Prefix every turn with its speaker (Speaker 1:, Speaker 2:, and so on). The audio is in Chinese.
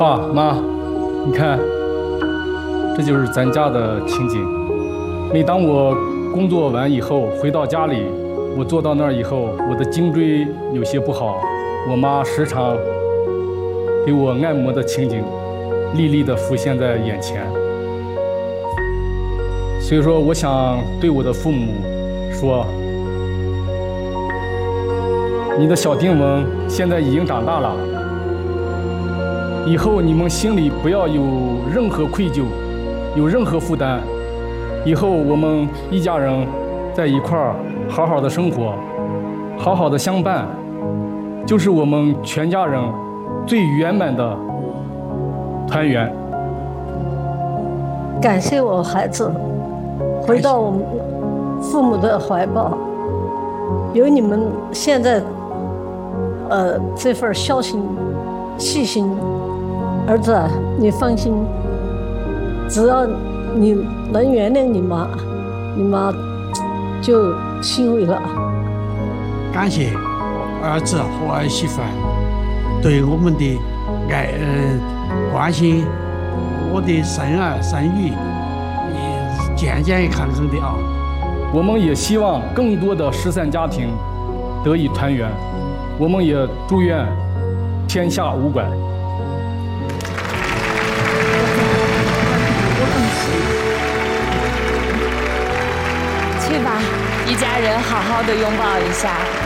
Speaker 1: 爸妈，你看，这就是咱家的情景。每当我工作完以后回到家里，我坐到那儿以后，我的颈椎有些不好，我妈时常给我按摩的情景，历历地浮现在眼前。所以说，我想对我的父母说，你的小丁文现在已经长大了，以后你们心里不要有任何愧疚，有任何负担。以后我们一家人在一块儿好好的生活，好好的相伴，就是我们全家人最圆满的团圆。
Speaker 2: 感谢我孩子回到我们父母的怀抱，有你们现在这份孝心细心，儿子啊，你放心，只要你能原谅你妈，你妈就欣慰了。
Speaker 3: 感谢儿子和儿媳妇对我们的爱关心，我的生儿生女健健康康的啊。
Speaker 1: 我们也希望更多的失散家庭得以团圆，我们也祝愿天下无拐。
Speaker 4: 去吧，一家人好好的拥抱一下。